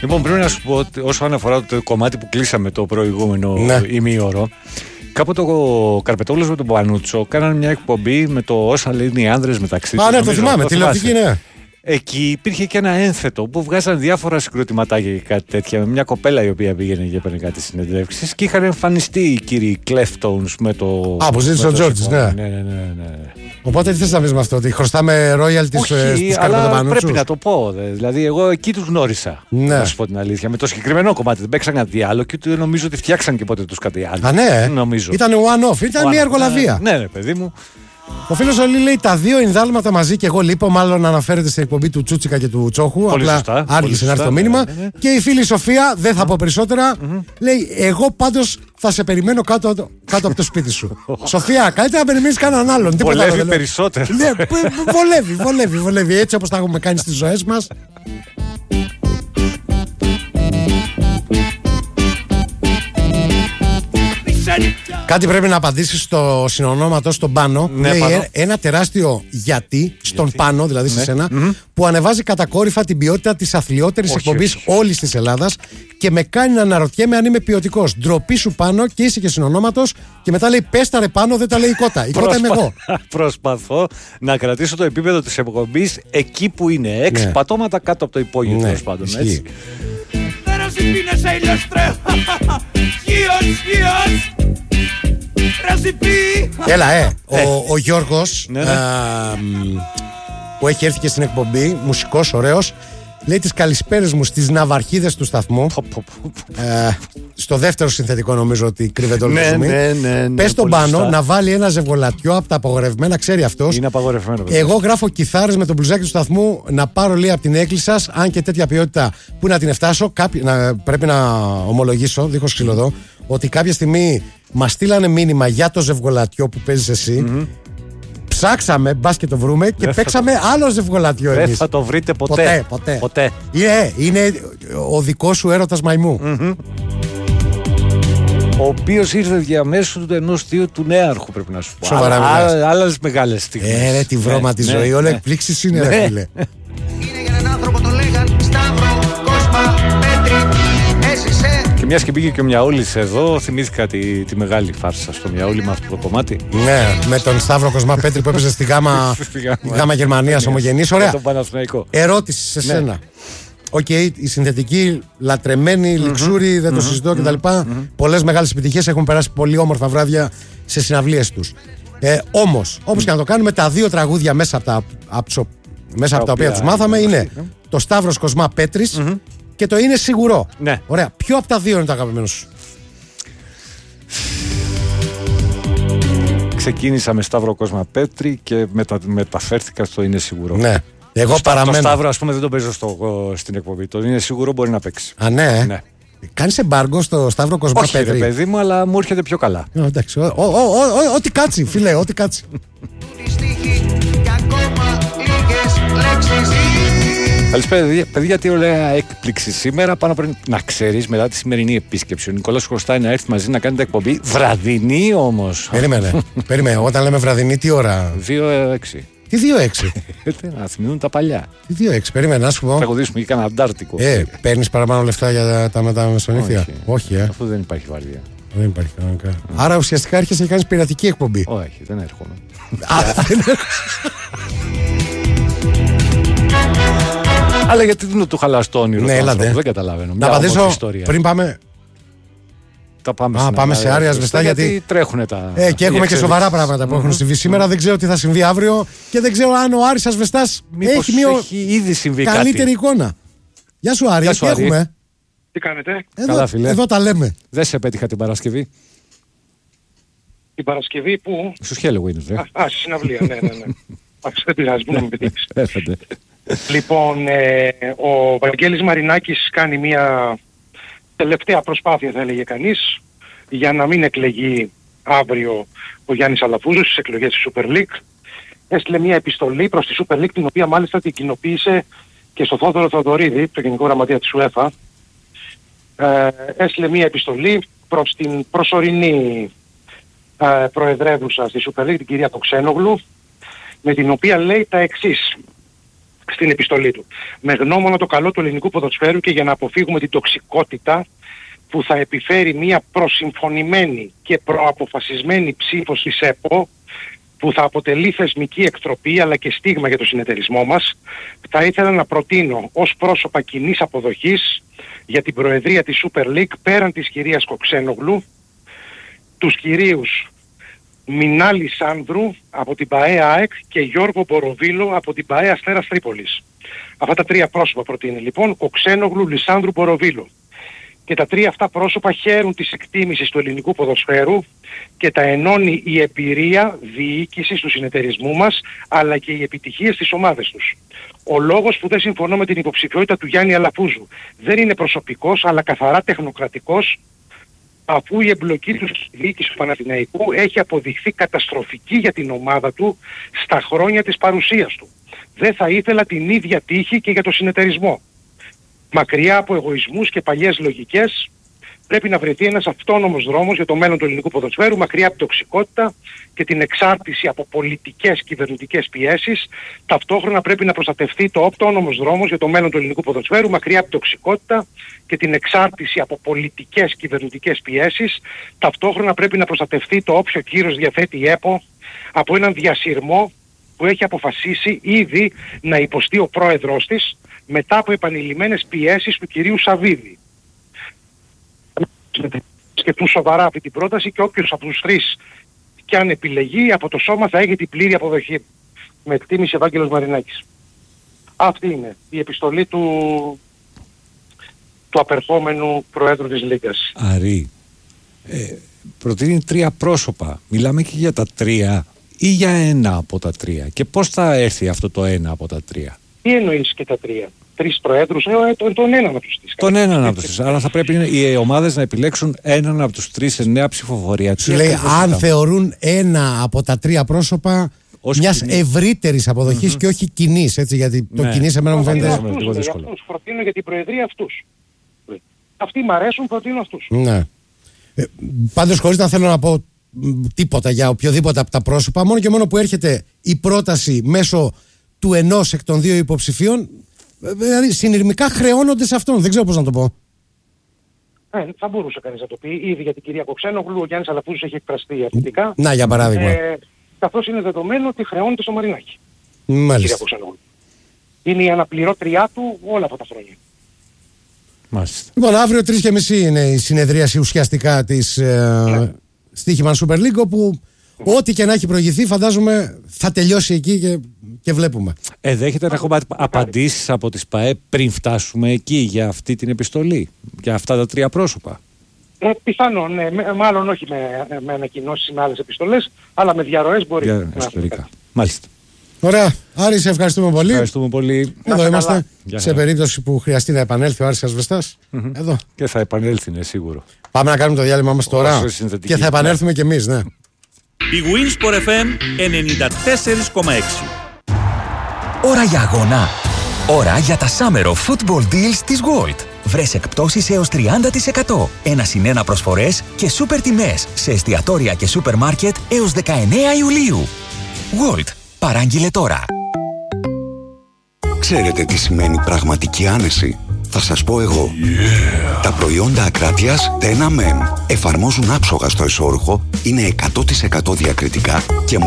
Λοιπόν, πρέπει να σου πω ότι όσον αφορά το κομμάτι που κλείσαμε το προηγούμενο ημίωρο, κάποτε ο Καρπετόπουλος με τον Πανούτσο κάνανε μια εκπομπή με το όσα λένε οι άνδρες μεταξύ τους. Ναι, το θυμάμαι, τηλεοπτική, ναι. Εκεί υπήρχε και ένα ένθετο που βγάζαν διάφορα συγκροτηματάκια και κάτι τέτοια με μια κοπέλα η οποία πήγαινε και έπαιρνε κάτι συνεντεύξεις και είχαν εμφανιστεί οι κύριοι Κλέφτονς με το. Α, που ζήτησε ο Τζόρτζης, ναι. Οπότε τι θες να πεις με αυτό, ότι χρωστάμε royalties στους Καρπετοπανούτσους? Πρέπει να το πω. Δηλαδή, εγώ εκεί τους γνώρισα. Ναι. Να σου πω την αλήθεια. Με το συγκεκριμένο κομμάτι δεν παίξαν κάτι άλλο και ούτε νομίζω ότι φτιάξαν και ποτέ τους κάτι άλλο. Α, ναι. Νομίζω. Ήταν one-off, ήταν μια εργολαβία. Ναι, παιδί μου. Ο φίλος Ολή λέει τα δύο Ινδάλματα μαζί και εγώ λείπω. Μάλλον αναφέρεται στην εκπομπή του Τσούτσικα και του Τσόχου. Πολύ απλά σωστά, άργησε να έρθει το μήνυμα. Ναι. Και η φίλη Σοφία, δεν θα πω περισσότερα, λέει: εγώ πάντως θα σε περιμένω κάτω από το σπίτι σου. Σοφία, καλύτερα να περιμένεις κανέναν άλλον. Βολεύει περισσότερο. Ναι, βολεύει. Έτσι όπως τα έχουμε κάνει στις ζωές μας. Κάτι πρέπει να απαντήσει στο συνονόματο στον Πάνο. Ναι, λέει Πάνο. ένα τεράστιο γιατί στον Πάνο, δηλαδή σε σένα, που ανεβάζει κατακόρυφα την ποιότητα της αθλιότερης εκπομπής όλης της Ελλάδας και με κάνει να αναρωτιέμαι αν είμαι ποιοτικός. Ντροπή σου Πάνο και είσαι και συνονόματος. Και μετά λέει: πες τα ρε Πάνο, δεν τα λέει η κότα. Η κότα είμαι εγώ. Προσπαθώ να κρατήσω το επίπεδο της εκπομπής εκεί που είναι. 6 πατώματα κάτω από το υπόγειο, τέλος πάντων. Έτσι. Έλα, ο Γιώργος που έχει έρθει και στην εκπομπή, μουσικός, ωραίος, λέει τις καλησπέρες μου στις ναυαρχίδες του σταθμού. Στο δεύτερο συνθετικό νομίζω ότι κρύβεται όλο το ζουμί. Πες τον Πάνο να βάλει ένα ζευγολατιό από τα απαγορευμένα, ξέρει αυτός. Είναι απαγορευμένο. Εγώ γράφω κιθάρες με το μπλουζάκι του σταθμού, να πάρω λίγα από την έκκληση σας, αν και τέτοια ποιότητα που να την εφτάσω. Πρέπει να ομολογήσω, δίχως ξυλοδό, ότι κάποια στιγμή μας στείλανε μήνυμα για το ζευγολατιό που παίζεις εσύ. Ψάξαμε, μπας και το βρούμε και παίξαμε άλλο ζευγολατιό εμείς. Δεν θα το βρείτε ποτέ. Είναι ο δικός σου έρωτας μαϊμού. Ο οποίος ήρθε διαμέσου του ενός θείου του νέαρχου, πρέπει να σου πω. Σοβαρά μιλάς. Άλλες μεγάλες στιγμές. Ρε τη βρώμα τη ζωή, όλα εκπλήξεις είναι, ρε φίλε. Είναι για έναν άνθρωπο, το λέγαν Σταύρο Κοσμά Πέτρη. Έζησε. Και μιας και πήγε και ο Μιαούλης εδώ, θυμήθηκα τη μεγάλη φάρσα στο Μιαούλη με αυτό το κομμάτι. Ναι, με τον Σταύρο Κοσμά Πέτρη που έπαιζε στη γάμα Γερμανίας ομογενής. Ωραία. Ερώτηση σε σένα. Οκ, η συνθετική, λατρεμένη, λιξούρι, δεν το συζητώ κτλ. Πολλές μεγάλες επιτυχίες, έχουν περάσει πολύ όμορφα βράδια σε συναυλίες τους. Όμως, όπως και να το κάνουμε, τα δύο τραγούδια μέσα από τα οποία τους μάθαμε είναι το Σταύρος Κοσμά Πέτρης και το Είναι Σίγουρο. Ναι. Ωραία. Ποιο από τα δύο είναι το αγαπημένο σου? Ξεκίνησα με Σταύρο Κοσμά Πέτρη και μεταφέρθηκα στο Είναι Σίγουρο. Ναι. Εγώ παραμένω. Το Σταύρο, ας πούμε, δεν τον παίζω στην εκπομπή. Το Είναι Σίγουρο μπορεί να παίξει. Α, ναι. Κάνεις εμπάργκο στο Σταύρο Κοσμά Πέτρη? Όχι, ρε παιδί μου, αλλά μου έρχεται πιο καλά. Εντάξει. Ό,τι κάτσει, φίλε, ό,τι κάτσει. Καλησπέρα, παιδιά, τι ωραία έκπληξη σήμερα. Πάνω πριν να ξέρεις, μετά τη σημερινή επίσκεψη, ο Νικόλας χρωστάει να έρθει μαζί να κάνετε εκπομπή. Βραδινή όμως. Περίμενε. Όταν λέμε βραδινή, τι ώρα? 2-6. Τι 2-6? Να θυμηθούν τα παλιά. Τι 2-6, περίμενε, να σου πω. Θα κοδίσουμε και κανένα αντάρτικο. Παίρνεις παραπάνω λεφτά για τα μεταμεσονύχια? Όχι, αφού δεν υπάρχει βαρδιά. Δεν υπάρχει κανονικά. Άρα ουσιαστικά έρχεσαι και κάνεις πειρατική εκπομπή? Όχι, δεν έρχομαι. Αλλά γιατί δεν του χαλάς το όνειρο του άνθρωπου, δεν καταλαβαίνω. Να απαντήσω πριν πάμε. Πάμε σε Άρια Σβεστά γιατί τρέχουν τα. Και έχουμε και σοβαρά πράγματα που έχουν συμβεί σήμερα. Δεν ξέρω τι θα συμβεί αύριο και δεν ξέρω αν ο Άρης Ασβεστάς έχει ήδη συμβεί καλύτερη εικόνα. Γεια σου Άρη, τι έχουμε? Τι κάνετε? Εδώ τα λέμε. Δεν σε πέτυχα την Παρασκευή. Την Παρασκευή που? Στους Halloween, ρε. Στη συναυλία, ναι. Δεν πειράζει, που να με πετύχεις. Έφερε. Λοιπόν, ο Βαγγέλης Μαρινάκης κάνει μια τελευταία προσπάθεια, θα έλεγε κανείς, για να μην εκλεγεί αύριο ο Γιάννης Αλαφούζος στις εκλογές της Super League. Έστειλε μια επιστολή προς τη Super League, την οποία μάλιστα την κοινοποίησε και στο Θόδωρο Θοδωρίδη, το Γενικό Γραμματέα της UEFA. Έστειλε μια επιστολή προς την προσωρινή προεδρεύουσα στη Super League, την κυρία Κοξένογλου, με την οποία λέει τα εξής. στην επιστολή του. Με γνώμονα το καλό του ελληνικού ποδοσφαίρου και για να αποφύγουμε την τοξικότητα που θα επιφέρει μια προσυμφωνημένη και προαποφασισμένη ψήφο της ΕΠΟ, που θα αποτελεί θεσμική εκτροπή αλλά και στίγμα για το συνεταιρισμό μας, θα ήθελα να προτείνω ως πρόσωπα κοινής αποδοχής για την προεδρία της Super League, πέραν της κυρίας Κοξένογλου, τους κυρίους Μινάλη Σάνδρου από την ΠΑΕ ΑΕΚ και Γιώργο Μποροβίλο από την ΠΑΕ Αστέρας Τρίπολης. Αυτά τα 3 πρόσωπα προτείνει λοιπόν, Κοξένογλου, Λισάνδρου, Μποροβίλο. Και τα 3 αυτά πρόσωπα χαίρουν της εκτίμησης του ελληνικού ποδοσφαίρου και τα ενώνει η εμπειρία διοίκησης του συνεταιρισμού μας, αλλά και οι επιτυχίες της ομάδας τους. Ο λόγος που δεν συμφωνώ με την υποψηφιότητα του Γιάννη Αλαφούζου δεν είναι προσωπικός, αλλά καθαρά τεχνοκρατικός, αφού η εμπλοκή του στη διοίκηση του Παναθηναϊκού έχει αποδειχθεί καταστροφική για την ομάδα του στα χρόνια της παρουσίας του. Δεν θα ήθελα την ίδια τύχη και για το συνεταιρισμό. Μακριά από εγωισμούς και παλιές λογικές, πρέπει να βρεθεί ένας αυτόνομος δρόμος για το μέλλον του ελληνικού ποδοσφαίρου, μακριά από τοξικότητα και την εξάρτηση από πολιτικές κυβερνητικές πιέσεις. Ταυτόχρονα πρέπει να προστατευτεί το αυτόνομος δρόμος για το μέλλον του ελληνικού ποδοσφαίρου, μακριά από τοξικότητα και την εξάρτηση από πολιτικές κυβερνητικές πιέσεις. Ταυτόχρονα πρέπει να προστατευτεί το όποιο κύρος διαθέτει η ΕΠΟ από έναν διασυρμό που έχει αποφασίσει ήδη να υποστεί ο πρόεδρος της μετά από επανειλημμένες πιέσεις του κυρίου Σαββίδη. Σκεφτούν σοβαρά αυτή την πρόταση και όποιος από τους 3 και αν επιλεγεί από το σώμα θα έχει την πλήρη αποδοχή. Με εκτίμηση Ευάγγελος Μαρινάκης. Αυτή είναι η επιστολή του απερχόμενου Προέδρου της Λίγκας. Αρή, προτείνει 3 πρόσωπα. Μιλάμε και για τα 3 ή για ένα από τα 3? Και πώς θα έρθει αυτό το ένα από τα 3? Τι εννοείς και τα 3? 3 προέδρους, τον έναν από τους 3. Τον έναν από τους 3. Άρα θα πρέπει οι ομάδες να επιλέξουν έναν από τους 3 σε νέα ψηφοφορία. Σου λέει, αν θεωρούν ένα από τα 3 πρόσωπα μιας ευρύτερης αποδοχής και όχι κοινής, έτσι, γιατί το κοινή σε μένα μου φαίνεται δύσκολο. Προτείνω για την προεδρία αυτούς. Αυτοί μ' αρέσουν, προτείνω αυτούς. Ναι. Πάντως, χωρίς να θέλω να πω τίποτα για οποιοδήποτε από τα πρόσωπα, μόνο και μόνο που έρχεται η πρόταση μέσω του ενός εκ των 2 υποψηφίων, δηλαδή συνειρμικά χρεώνονται σε αυτόν. Δεν ξέρω πώς να το πω. Θα μπορούσε κανείς να το πει. Ήδη για την κυρία Κοξένογλου ο Γιάννης Αλαφούζος έχει εκφραστεί αρνητικά. Να, για παράδειγμα. Καθώς είναι δεδομένο ότι χρεώνεται στο Μαρινάκη. Μάλιστα. Είναι η αναπληρώτριά του όλα αυτά τα χρόνια. Μάλιστα. Λοιπόν, αύριο 3:30 είναι η συνεδρίαση ουσιαστικά της Στοίχημαν Super League, όπου ό,τι και να έχει προηγηθεί φαντάζομαι θα τελειώσει εκεί και βλέπουμε. Δέχεται να έχουμε απαντήσεις από τις ΠΑΕ πριν φτάσουμε εκεί για αυτή την επιστολή, για αυτά τα 3 πρόσωπα? Πιθανόν, ναι, μάλλον όχι με ανακοινώσεις με άλλες επιστολές, αλλά με διαρροές μπορεί να εσωτερικά. Μάλιστα. Ωραία. Άρη, σε ευχαριστούμε πολύ. Ευχαριστούμε πολύ. Εδώ είμαστε. Σε περίπτωση που χρειαστεί να επανέλθει ο Άρης Ασβεστάς. Εδώ. Και θα επανέλθει, είναι σίγουρο. Πάμε να κάνουμε το διάλειμμα μας τώρα. Και θα επανέλθουμε κι εμείς, ναι. Η Winsport FM 94,6. Ώρα για αγώνα. Ώρα για τα Summer of Football Deals της Gold. Βρες εκπτώσεις έως 30%, 1+1 προσφορές και σούπερ τιμές σε εστιατόρια και σούπερ μάρκετ έως 19 Ιουλίου. Gold. Παράγγειλε τώρα. Ξέρετε τι σημαίνει πραγματική άνεση? Θα σας πω εγώ. Τα προϊόντα Ακράτειας Tena Men εφαρμόζουν άψογα στο εσώρουχο, είναι 100% διακριτικά και